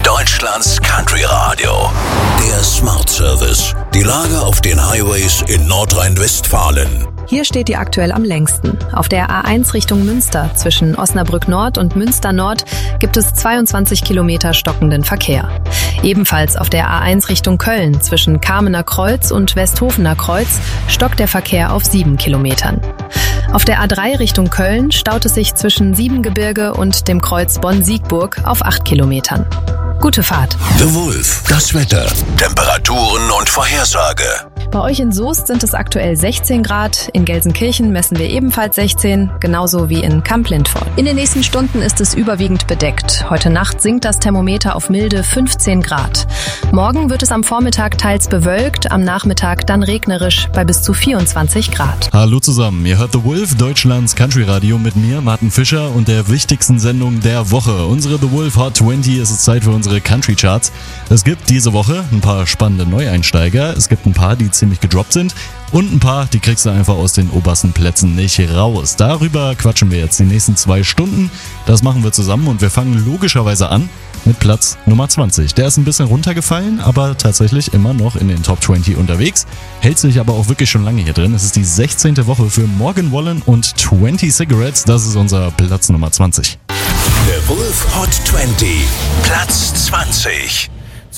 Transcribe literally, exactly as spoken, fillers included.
Deutschlands Country Radio. Der Smart Service. Die Lage auf den Highways in Nordrhein-Westfalen. Hier steht die aktuell am längsten. Auf der A eins Richtung Münster zwischen Osnabrück Nord und Münster Nord gibt es zweiundzwanzig Kilometer stockenden Verkehr. Ebenfalls auf der A eins Richtung Köln zwischen Kamener Kreuz und Westhofener Kreuz stockt der Verkehr auf sieben Kilometern. Auf der A drei Richtung Köln staut es sich zwischen Siebengebirge und dem Kreuz Bonn-Siegburg auf acht Kilometern. Gute Fahrt. The Wolf, das Wetter, Temperaturen und Vorhersage. Bei euch in Soest sind es aktuell sechzehn Grad, in Gelsenkirchen messen wir ebenfalls sechzehn, genauso wie in Kamp-Lindfort. In den nächsten Stunden ist es überwiegend bedeckt. Heute Nacht sinkt das Thermometer auf milde fünfzehn Grad. Morgen wird es am Vormittag teils bewölkt, am Nachmittag dann regnerisch bei bis zu vierundzwanzig Grad. Hallo zusammen, ihr hört The Wolf, Deutschlands Country Radio mit mir, Martin Fischer und der wichtigsten Sendung der Woche. Unsere The Wolf Hot zwanzig, es ist Zeit für unsere Country Charts. Es gibt diese Woche ein paar spannende Neueinsteiger, es gibt ein paar, die ziemlich gedroppt sind und ein paar, die kriegst du einfach aus den obersten Plätzen nicht raus. Darüber quatschen wir jetzt die nächsten zwei Stunden. Das machen wir zusammen und wir fangen logischerweise an mit Platz Nummer zwanzig. Der ist ein bisschen runtergefallen, aber tatsächlich immer noch in den Top zwanzig unterwegs. Hält sich aber auch wirklich schon lange hier drin. Es ist die sechzehnte Woche für Morgan Wallen und zwanzig Cigarettes. Das ist unser Platz Nummer zwanzig. The Wolf Hot zwanzig, Platz zwanzig.